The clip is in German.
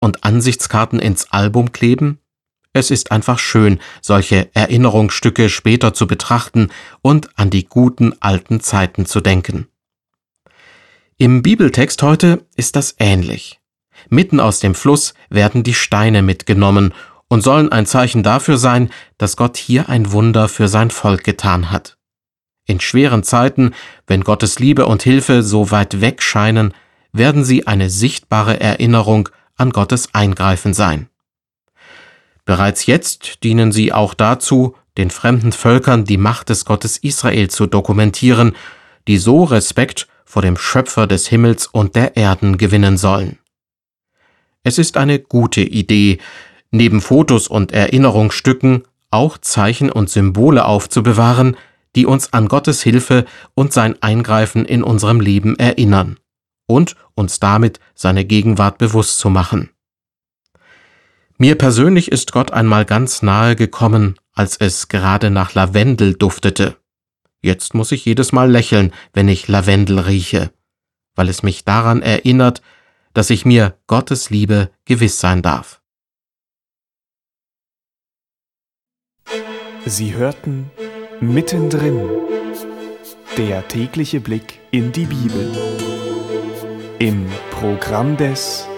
und Ansichtskarten ins Album kleben? Es ist einfach schön, solche Erinnerungsstücke später zu betrachten und an die guten alten Zeiten zu denken. Im Bibeltext heute ist das ähnlich. Mitten aus dem Fluss werden die Steine mitgenommen und sollen ein Zeichen dafür sein, dass Gott hier ein Wunder für sein Volk getan hat. In schweren Zeiten, wenn Gottes Liebe und Hilfe so weit weg scheinen, werden sie eine sichtbare Erinnerung an Gottes Eingreifen sein. Bereits jetzt dienen sie auch dazu, den fremden Völkern die Macht des Gottes Israel zu dokumentieren, die so Respekt vor dem Schöpfer des Himmels und der Erden gewinnen sollen. Es ist eine gute Idee, neben Fotos und Erinnerungsstücken auch Zeichen und Symbole aufzubewahren, die uns an Gottes Hilfe und sein Eingreifen in unserem Leben erinnern und uns damit seine Gegenwart bewusst zu machen. Mir persönlich ist Gott einmal ganz nahe gekommen, als es gerade nach Lavendel duftete. Jetzt muss ich jedes Mal lächeln, wenn ich Lavendel rieche, weil es mich daran erinnert, dass ich mir Gottes Liebe gewiss sein darf. Sie hörten Mittendrin, der tägliche Blick in die Bibel. Im Programm des